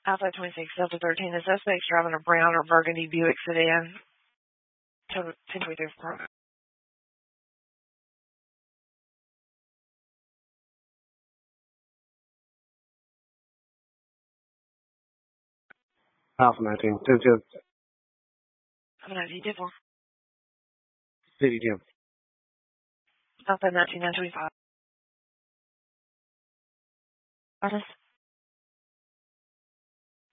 Alpha 26 Delta 13. The suspect's driving a brown or burgundy Buick sedan. 1023. Alpha 19. 10. Alpha 19, 10 4. City 10. Alpha 19, 925. Artist.